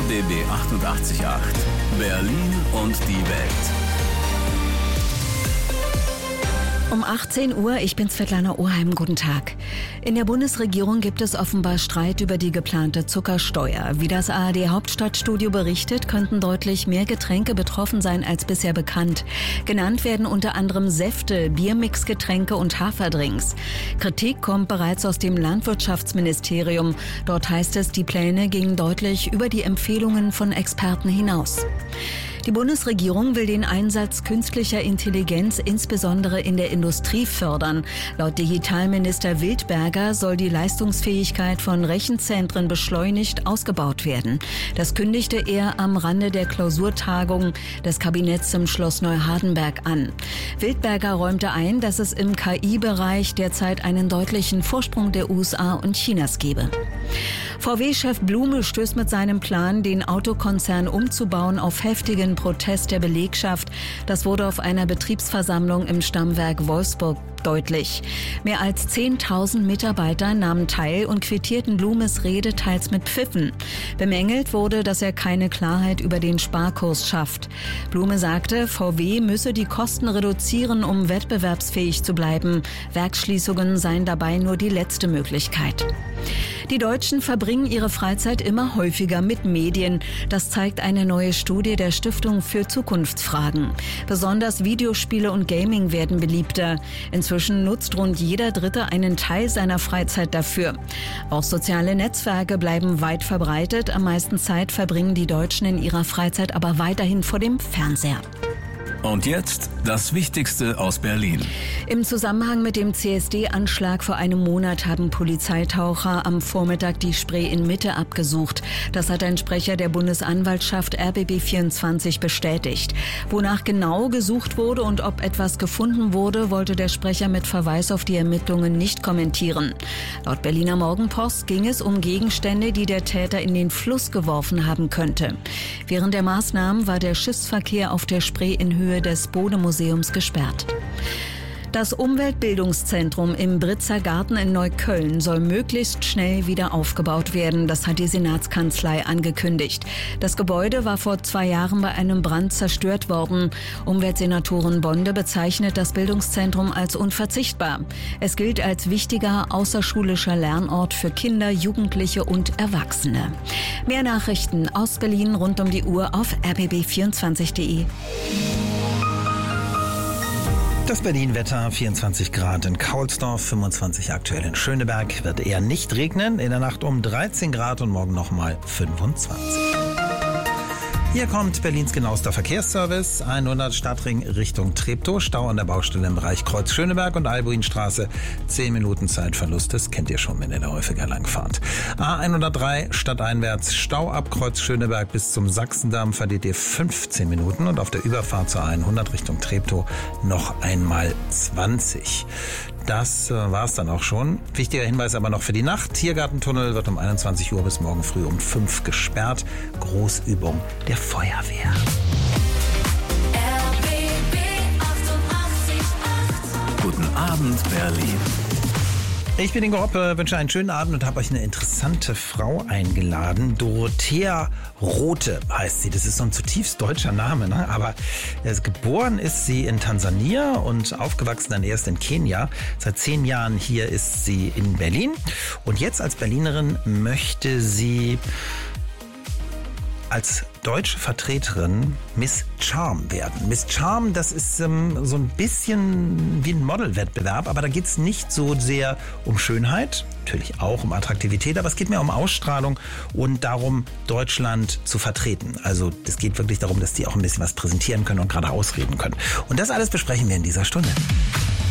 RBB 88.8 Berlin und die Welt. Um 18 Uhr, ich bin Svetlana Oheim, guten Tag. In der Bundesregierung gibt es offenbar Streit über die geplante Zuckersteuer. Wie das ARD-Hauptstadtstudio berichtet, könnten deutlich mehr Getränke betroffen sein als bisher bekannt. Genannt werden unter anderem Säfte, Biermixgetränke und Haferdrinks. Kritik kommt bereits aus dem Landwirtschaftsministerium. Dort heißt es, die Pläne gingen deutlich über die Empfehlungen von Experten hinaus. Die Bundesregierung will den Einsatz künstlicher Intelligenz insbesondere in der Industrie fördern. Laut Digitalminister Wildberger soll die Leistungsfähigkeit von Rechenzentren beschleunigt ausgebaut werden. Das kündigte er am Rande der Klausurtagung des Kabinetts im Schloss Neuhardenberg an. Wildberger räumte ein, dass es im KI-Bereich derzeit einen deutlichen Vorsprung der USA und Chinas gebe. VW-Chef Blume stößt mit seinem Plan, den Autokonzern umzubauen, auf heftigen Protest der Belegschaft. Das wurde auf einer Betriebsversammlung im Stammwerk Wolfsburg deutlich. Mehr als 10.000 Mitarbeiter nahmen teil und quittierten Blumes Rede teils mit Pfiffen. Bemängelt wurde, dass er keine Klarheit über den Sparkurs schafft. Blume sagte, VW müsse die Kosten reduzieren, um wettbewerbsfähig zu bleiben. Werksschließungen seien dabei nur die letzte Möglichkeit. Die Deutschen verbringen ihre Freizeit immer häufiger mit Medien. Das zeigt eine neue Studie der Stiftung für Zukunftsfragen. Besonders Videospiele und Gaming werden beliebter. Inzwischen nutzt rund jeder Dritte einen Teil seiner Freizeit dafür. Auch soziale Netzwerke bleiben weit verbreitet. Am meisten Zeit verbringen die Deutschen in ihrer Freizeit aber weiterhin vor dem Fernseher. Und jetzt das Wichtigste aus Berlin. Im Zusammenhang mit dem CSD-Anschlag vor einem Monat haben Polizeitaucher am Vormittag die Spree in Mitte abgesucht. Das hat ein Sprecher der Bundesanwaltschaft RBB24 bestätigt. Wonach genau gesucht wurde und ob etwas gefunden wurde, wollte der Sprecher mit Verweis auf die Ermittlungen nicht kommentieren. Laut Berliner Morgenpost ging es um Gegenstände, die der Täter in den Fluss geworfen haben könnte. Während der Maßnahmen war der Schiffsverkehr auf der Spree in Höhe des Bode-Museums gesperrt. Das Umweltbildungszentrum im Britzer Garten in Neukölln soll möglichst schnell wieder aufgebaut werden. Das hat die Senatskanzlei angekündigt. Das Gebäude war vor 2 Jahren bei einem Brand zerstört worden. Umweltsenatorin Bonde bezeichnet das Bildungszentrum als unverzichtbar. Es gilt als wichtiger außerschulischer Lernort für Kinder, Jugendliche und Erwachsene. Mehr Nachrichten aus Berlin rund um die Uhr auf rbb24.de. Das Berlin-Wetter, 24 Grad in Kaulsdorf, 25 aktuell in Schöneberg, wird eher nicht regnen, in der Nacht um 13 Grad und morgen nochmal 25. Hier kommt Berlins genauester Verkehrsservice, 100 Stadtring Richtung Treptow, Stau an der Baustelle im Bereich Kreuz Schöneberg und Albuinstraße, 10 Minuten Zeitverlust, das kennt ihr schon, wenn ihr da häufiger langfahrt. A103 stadteinwärts, Stau ab Kreuz Schöneberg bis zum Sachsendamm, verliert ihr 15 Minuten und auf der Überfahrt zur A100 Richtung Treptow noch einmal 20. Das war's dann auch schon. Wichtiger Hinweis aber noch für die Nacht. Tiergartentunnel wird um 21 Uhr bis morgen früh um 5 gesperrt. Großübung der Feuerwehr. RBB 88.8. Guten Abend, Berlin. Ich bin Ingo Hoppe, wünsche einen schönen Abend und habe euch eine interessante Frau eingeladen. Dorothea Rothe heißt sie. Das ist so ein zutiefst deutscher Name, ne? Aber geboren ist sie in Tansania und aufgewachsen dann erst in Kenia. Seit 10 Jahren hier ist sie in Berlin. Und jetzt als Berlinerin möchte sie als deutsche Vertreterin Miss Charm werden. Miss Charm, das ist so ein bisschen wie ein Modelwettbewerb, aber da geht es nicht so sehr um Schönheit, natürlich auch um Attraktivität, aber es geht mehr um Ausstrahlung und darum, Deutschland zu vertreten. Also es geht wirklich darum, dass die auch ein bisschen was präsentieren können und gerade ausreden können. Und das alles besprechen wir in dieser Stunde.